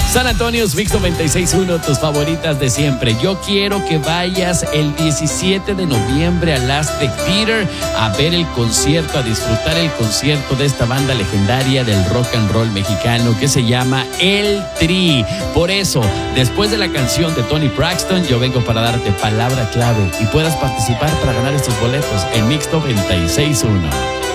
San Antonio's Mix 96.1, tus favoritas de siempre. Yo quiero que vayas el 17 de noviembre al Aztec Theater a ver el concierto, a disfrutar el concierto de esta banda legendaria del rock and roll mexicano que se llama El Tri. Por eso, después de la canción de Tony Braxton, yo vengo para darte palabra clave y puedas participar para ganar estos boletos en Mix 96.1.